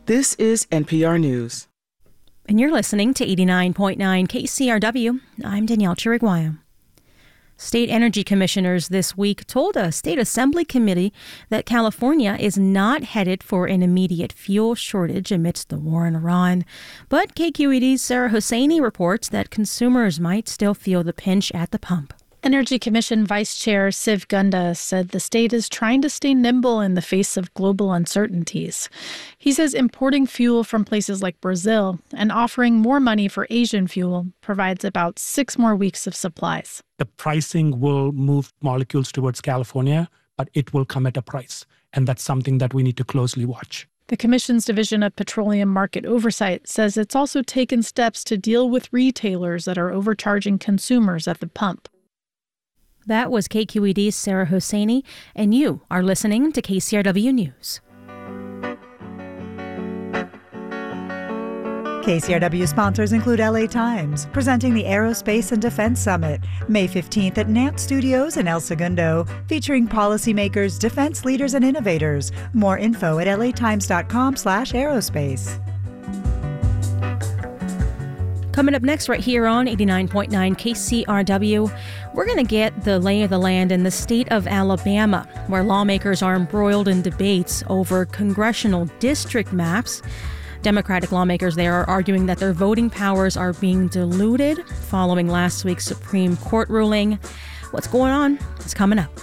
This is NPR News. And you're listening to 89.9 KCRW. I'm Danielle Chiriguayo. State energy commissioners this week told a state assembly committee that California is not headed for an immediate fuel shortage amidst the war in Iran. But KQED's Sarah Hosseini reports that consumers might still feel the pinch at the pump. Energy Commission Vice Chair Siv Gunda said the state is trying to stay nimble in the face of global uncertainties. He says importing fuel from places like Brazil and offering more money for Asian fuel provides about 6 more weeks of supplies. The pricing will move molecules towards California, but it will come at a price. And that's something that we need to closely watch. The Commission's Division of Petroleum Market Oversight says it's also taken steps to deal with retailers that are overcharging consumers at the pump. That was KQED's Sarah Hosseini, and you are listening to KCRW News. KCRW sponsors include LA Times, presenting the Aerospace and Defense Summit, May 15th at Nant Studios in El Segundo, featuring policymakers, defense leaders, and innovators. More info at latimes.com/aerospace. Coming up next right here on 89.9 KCRW, we're going to get the lay of the land in the state of Alabama, where lawmakers are embroiled in debates over congressional district maps. Democratic lawmakers there are arguing that their voting powers are being diluted following last week's Supreme Court ruling. What's going on is coming up.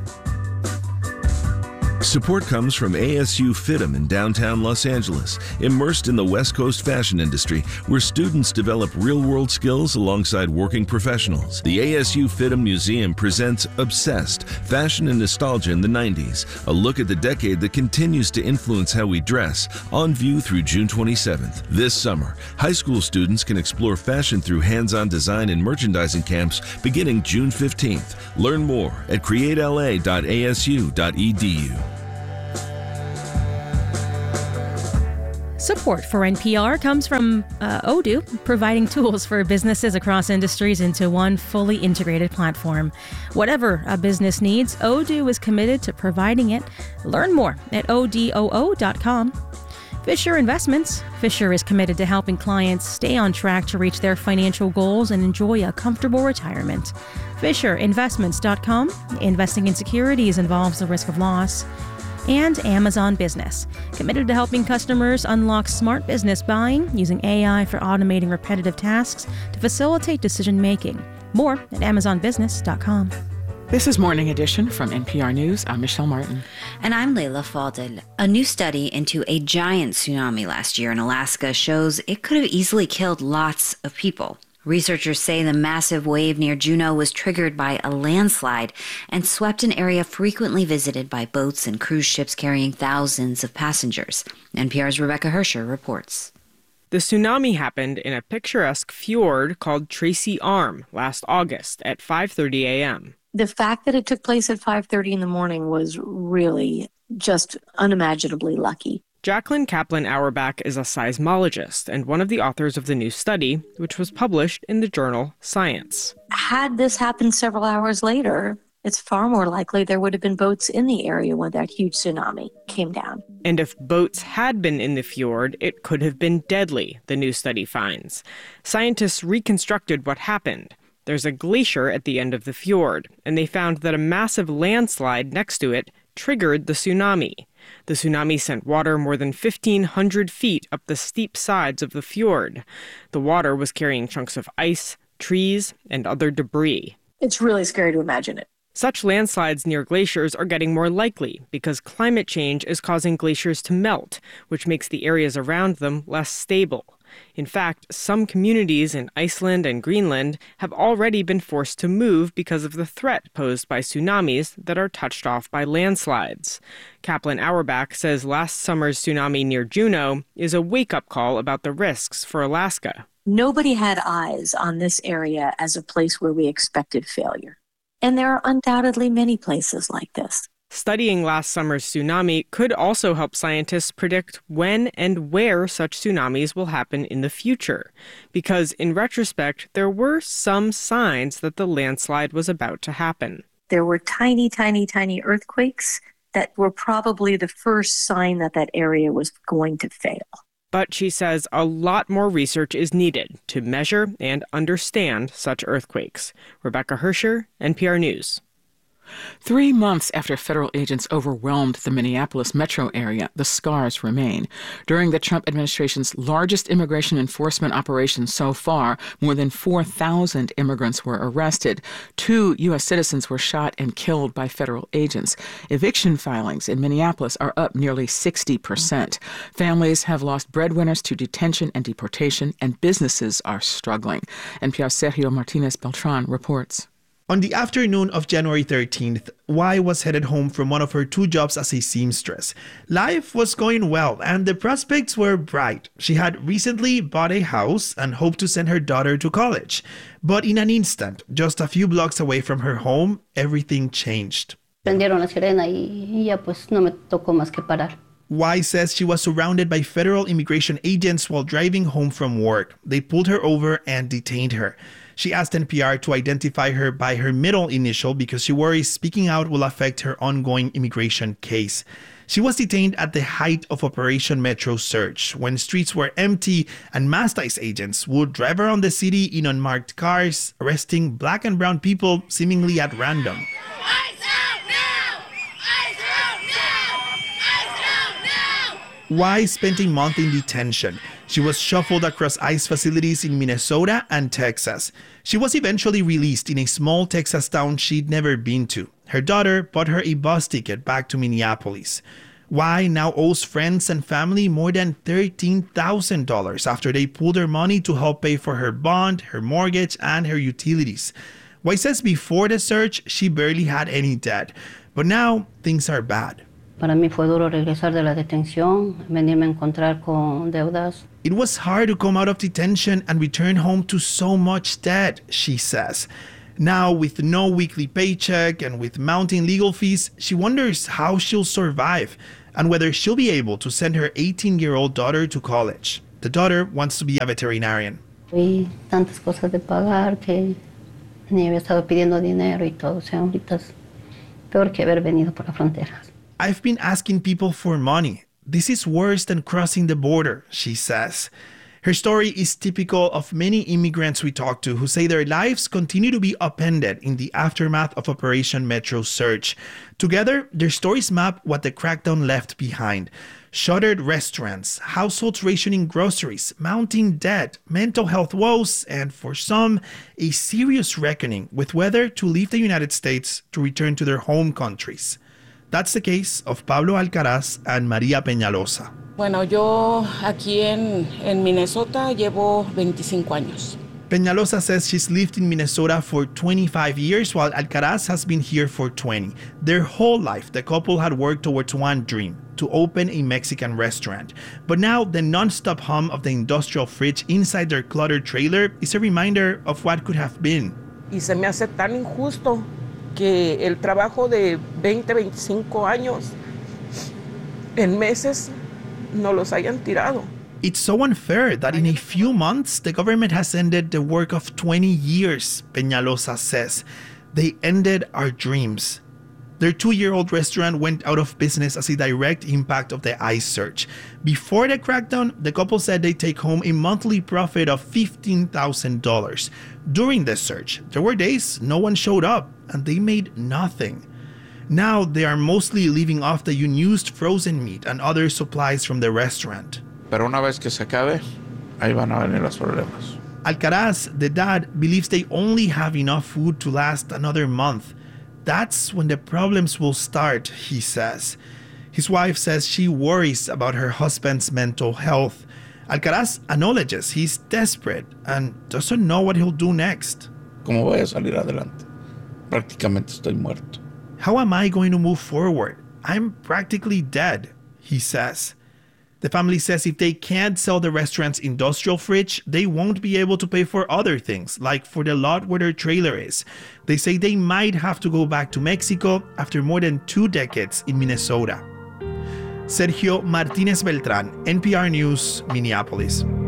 Support comes from ASU FITM in downtown Los Angeles, immersed in the West Coast fashion industry, where students develop real-world skills alongside working professionals. The ASU FITM Museum presents Obsessed, Fashion and Nostalgia in the 90s, a look at the decade that continues to influence how we dress, on view through June 27th. This summer, high school students can explore fashion through hands-on design and merchandising camps beginning June 15th. Learn more at createla.asu.edu. Support for NPR comes from Odoo, providing tools for businesses across industries into one fully integrated platform. Whatever a business needs, Odoo is committed to providing it. Learn more at odoo.com. Fisher Investments. Fisher is committed to helping clients stay on track to reach their financial goals and enjoy a comfortable retirement. FisherInvestments.com. Investing in securities involves the risk of loss. And Amazon Business, committed to helping customers unlock smart business buying using AI for automating repetitive tasks to facilitate decision-making. More at amazonbusiness.com. This is Morning Edition from NPR News. I'm Michelle Martin. And I'm Layla Fadel. A new study into a giant tsunami last year in Alaska shows it could have easily killed lots of people. Researchers say the massive wave near Juneau was triggered by a landslide and swept an area frequently visited by boats and cruise ships carrying thousands of passengers. NPR's Rebecca Hersher reports. The tsunami happened in a picturesque fjord called Tracy Arm last August at 5:30 a.m. The fact that it took place at 5:30 in the morning was really just unimaginably lucky. Jacqueline Kaplan Auerbach is a seismologist and one of the authors of the new study, which was published in the journal Science. Had this happened several hours later, it's far more likely there would have been boats in the area when that huge tsunami came down. And if boats had been in the fjord, it could have been deadly, the new study finds. Scientists reconstructed what happened. There's a glacier at the end of the fjord, and they found that a massive landslide next to it triggered the tsunami. The tsunami sent water more than 1,500 feet up the steep sides of the fjord. The water was carrying chunks of ice, trees, and other debris. It's really scary to imagine it. Such landslides near glaciers are getting more likely because climate change is causing glaciers to melt, which makes the areas around them less stable. In fact, some communities in Iceland and Greenland have already been forced to move because of the threat posed by tsunamis that are touched off by landslides. Kaplan Auerbach says last summer's tsunami near Juneau is a wake-up call about the risks for Alaska. Nobody had eyes on this area as a place where we expected failure. And there are undoubtedly many places like this. Studying last summer's tsunami could also help scientists predict when and where such tsunamis will happen in the future. Because in retrospect, there were some signs that the landslide was about to happen. There were tiny, tiny, tiny earthquakes that were probably the first sign that that area was going to fail. But she says a lot more research is needed to measure and understand such earthquakes. Rebecca Hersher, NPR News. 3 months after federal agents overwhelmed the Minneapolis metro area, the scars remain. During the Trump administration's largest immigration enforcement operation so far, more than 4,000 immigrants were arrested. 2 U.S. citizens were shot and killed by federal agents. Eviction filings in Minneapolis are up nearly 60%. Families have lost breadwinners to detention and deportation, and businesses are struggling. NPR's Sergio Martinez Beltran reports. On the afternoon of January 13th, Y was headed home from one of her 2 jobs as a seamstress. Life was going well and the prospects were bright. She had recently bought a house and hoped to send her daughter to college. But in an instant, just a few blocks away from her home, everything changed. Prendieron la sirena y ya pues no me tocó más que parar. Y says she was surrounded by federal immigration agents while driving home from work. They pulled her over and detained her. She asked NPR to identify her by her middle initial because she worries speaking out will affect her ongoing immigration case. She was detained at the height of Operation Metro Search, when streets were empty and masked ICE agents would drive around the city in unmarked cars, arresting black and brown people seemingly at random. Y spent a month in detention. She was shuffled across ICE facilities in Minnesota and Texas. She was eventually released in a small Texas town she'd never been to. Her daughter bought her a bus ticket back to Minneapolis. Y now owes friends and family more than $13,000 after they pulled her money to help pay for her bond, her mortgage, and her utilities. Y says before the search, she barely had any debt. But now, things are bad. Para mí fue duro regresar de la detención, venirme a encontrar con deudas. It was hard to come out of detention and return home to so much debt, she says. Now, with no weekly paycheck and with mounting legal fees, she wonders how she'll survive and whether she'll be able to send her 18-year-old daughter to college. The daughter wants to be a veterinarian. Fui tantas cosas de pagar que ni había estado pidiendo dinero y todo. O sea, ahorita es peor que haber venido por la frontera. I've been asking people for money. This is worse than crossing the border, she says. Her story is typical of many immigrants we talk to who say their lives continue to be upended in the aftermath of Operation Metro Search. Together, their stories map what the crackdown left behind. Shuttered restaurants, households rationing groceries, mounting debt, mental health woes, and for some, a serious reckoning with whether to leave the United States to return to their home countries. That's the case of Pablo Alcaraz and María Peñalosa. Bueno, yo aquí en Minnesota llevo 25 años. Peñalosa says she's lived in Minnesota for 25 years, while Alcaraz has been here for 20. Their whole life, the couple had worked towards one dream, to open a Mexican restaurant. But now, the non-stop hum of the industrial fridge inside their cluttered trailer is a reminder of what could have been. Y se me hace tan injusto que el trabajo de 20, 25 años en meses no los hayan tirado. It's so unfair that in a few months, the government has ended the work of 20 years, Peñalosa says. They ended our dreams. Their 2-year-old restaurant went out of business as a direct impact of the ICE search. Before the crackdown, the couple said they'd take home a monthly profit of $15,000. During the search, there were days no one showed up and they made nothing. Now they are mostly living off the unused frozen meat and other supplies from the restaurant. Pero una vez que se acabe, ahí van a venir los problemas. Alcaraz, the dad, believes they only have enough food to last another month. That's when the problems will start, he says. His wife says she worries about her husband's mental health. Alcaraz acknowledges he's desperate and doesn't know what he'll do next. ¿Cómo voy a salir adelante? Prácticamente estoy muerto. How am I going to move forward? I'm practically dead, he says. The family says if they can't sell the restaurant's industrial fridge, they won't be able to pay for other things, like for the lot where their trailer is. They say they might have to go back to Mexico after more than 2 decades in Minnesota. Sergio Martinez Beltran, NPR News, Minneapolis.